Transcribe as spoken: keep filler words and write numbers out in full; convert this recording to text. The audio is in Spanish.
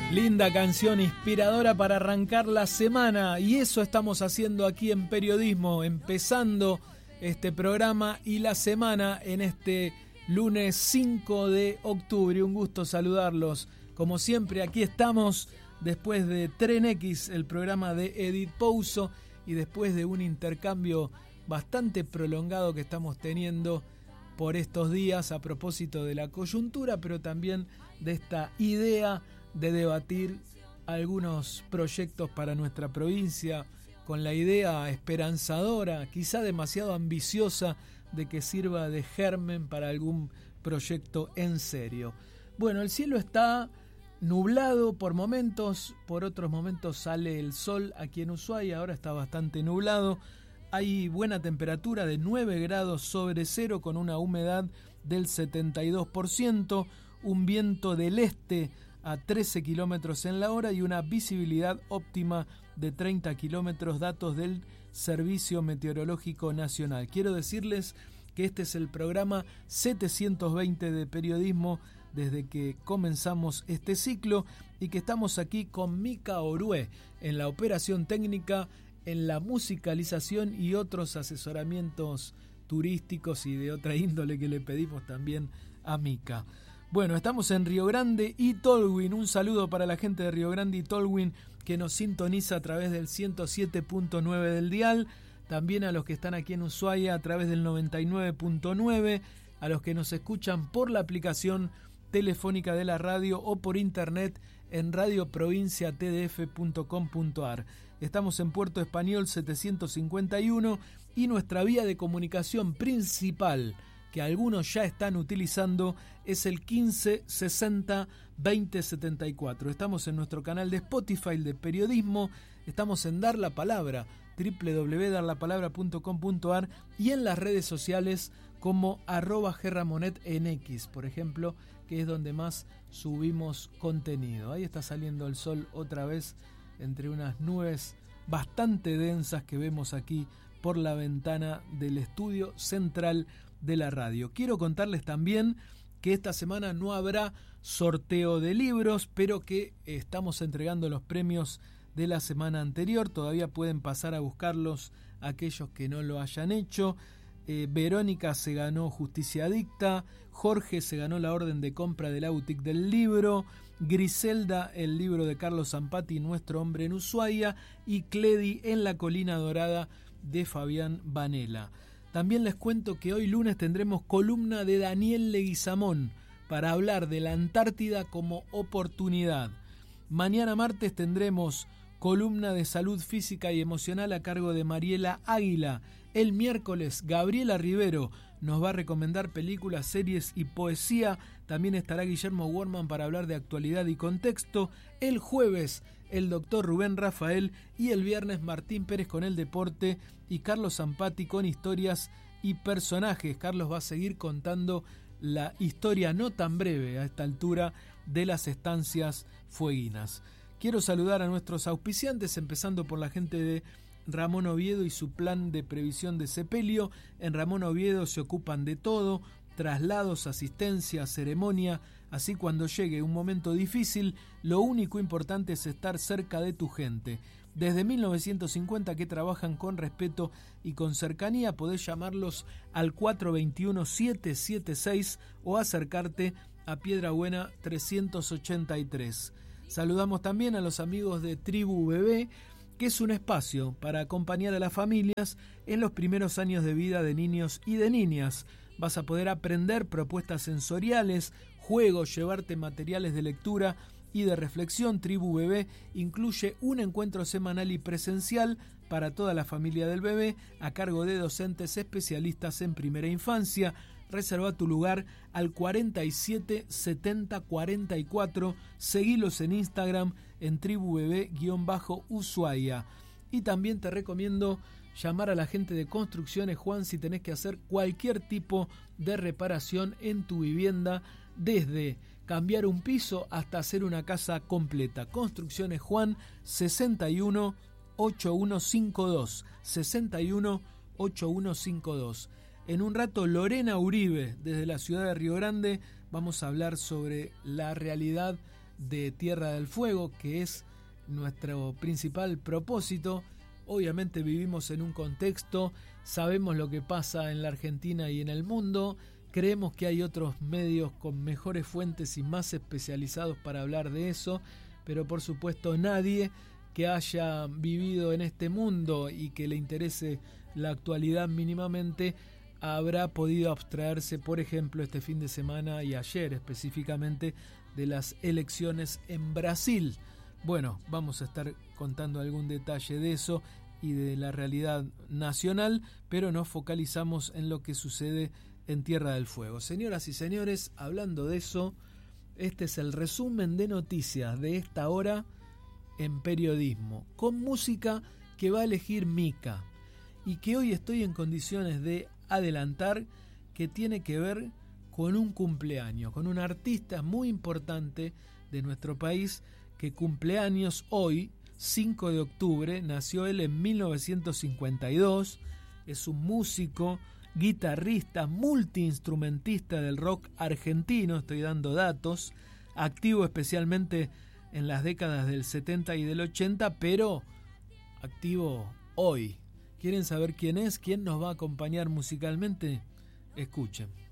Linda canción inspiradora para arrancar la semana, y eso estamos haciendo aquí en Periodismo, empezando este programa y la semana en este lunes cinco de octubre. Un gusto saludarlos. Como siempre, aquí estamos después de Tren X, el programa de Edith Pouso, y después de un intercambio bastante prolongado que estamos teniendo por estos días a propósito de la coyuntura, pero también de esta idea de debatir algunos proyectos para nuestra provincia, con la idea esperanzadora, quizá demasiado ambiciosa, de que sirva de germen para algún proyecto en serio. Bueno, el cielo está nublado por momentos, por otros momentos sale el sol aquí en Ushuaia, ahora está bastante nublado. Hay buena temperatura de nueve grados sobre cero con una humedad del setenta y dos por ciento, un viento del este a trece kilómetros en la hora y una visibilidad óptima de treinta kilómetros, datos del Servicio Meteorológico Nacional. Quiero decirles que este es el programa setecientos veinte de Periodismo desde que comenzamos este ciclo y que estamos aquí con Mica Orué en la operación técnica, en la musicalización y otros asesoramientos turísticos y de otra índole que le pedimos también a Mica. Bueno, estamos en Río Grande y Tolwyn. Un saludo para la gente de Río Grande y Tolwyn que nos sintoniza a través del ciento siete punto nueve del dial. También a los que están aquí en Ushuaia a través del noventa y nueve punto nueve. A los que nos escuchan por la aplicación telefónica de la radio o por internet en radio provincia t d f punto com punto a r. Estamos en Puerto Español setecientos cincuenta y uno y nuestra vía de comunicación principal, que algunos ya están utilizando, es el quince sesenta veinte setenta y cuatro. Estamos en nuestro canal de Spotify de Periodismo, estamos en Dar la Palabra, doble u doble u doble u punto dar la palabra punto com punto a r, y en las redes sociales como arroba gerramonet en X, por ejemplo, que es donde más subimos contenido. Ahí está saliendo el sol otra vez entre unas nubes bastante densas que vemos aquí por la ventana del estudio central de la radio. Quiero contarles también que esta semana no habrá sorteo de libros, pero que estamos entregando los premios de la semana anterior. Todavía pueden pasar a buscarlos aquellos que no lo hayan hecho. Eh, Verónica se ganó Justicia Adicta, Jorge se ganó la orden de compra de la boutique del libro, Griselda el libro de Carlos Zampati, Nuestro hombre en Ushuaia, y Cledi en la colina dorada de Fabián Vanela. También les cuento que hoy lunes tendremos columna de Daniel Leguizamón para hablar de la Antártida como oportunidad. Mañana martes tendremos columna de salud física y emocional a cargo de Mariela Águila. El miércoles Gabriela Rivero nos va a recomendar películas, series y poesía. También estará Guillermo Worman para hablar de actualidad y contexto. El jueves el doctor Rubén Rafael y el viernes Martín Pérez con el deporte y Carlos Zampati con historias y personajes. Carlos va a seguir contando la historia no tan breve a esta altura de las estancias fueguinas. Quiero saludar a nuestros auspiciantes, empezando por la gente de Ramón Oviedo y su plan de previsión de sepelio. En Ramón Oviedo se ocupan de todo: traslados, asistencia, ceremonia. Así cuando llegue un momento difícil, lo único importante es estar cerca de tu gente. Desde mil novecientos cincuenta que trabajan con respeto y con cercanía. Podés llamarlos al cuatro dos uno siete siete seis o acercarte a Piedra Buena trescientos ochenta y tres. Saludamos también a los amigos de Tribu Bebé, que es un espacio para acompañar a las familias en los primeros años de vida de niños y de niñas. Vas a poder aprender propuestas sensoriales, juegos, llevarte materiales de lectura y de reflexión. Tribu Bebé incluye un encuentro semanal y presencial para toda la familia del bebé a cargo de docentes especialistas en primera infancia. Reserva tu lugar al cuarenta y siete setenta cuarenta y cuatro. Seguilos en Instagram en tribu bebé-ushuaia. Y también te recomiendo llamar a la gente de Construcciones Juan si tenés que hacer cualquier tipo de reparación en tu vivienda, desde cambiar un piso hasta hacer una casa completa. Construcciones Juan, sesenta y uno ochenta y uno cincuenta y dos, sesenta y uno ochenta y uno cincuenta y dos. En un rato Lorena Uribe, desde la ciudad de Río Grande, vamos a hablar sobre la realidad de Tierra del Fuego, que es nuestro principal propósito. Obviamente vivimos en un contexto, sabemos lo que pasa en la Argentina y en el mundo, creemos que hay otros medios con mejores fuentes y más especializados para hablar de eso, pero por supuesto nadie que haya vivido en este mundo y que le interese la actualidad mínimamente habrá podido abstraerse, por ejemplo, este fin de semana y ayer específicamente, de las elecciones en Brasil. Bueno, vamos a estar contando algún detalle de eso y de la realidad nacional, pero nos focalizamos en lo que sucede en Tierra del Fuego. Señoras y señores, hablando de eso, este es el resumen de noticias de esta hora en periodismo, con música que va a elegir Mica y que hoy estoy en condiciones de adelantar, que tiene que ver con un cumpleaños, con un artista muy importante de nuestro país que cumple años hoy, cinco de octubre. Nació él en mil novecientos cincuenta y dos, es un músico, guitarrista, multiinstrumentista del rock argentino, estoy dando datos, activo especialmente en las décadas del setenta y del ochenta, pero activo hoy. ¿Quieren saber quién es? ¿Quién nos va a acompañar musicalmente? Escuchen.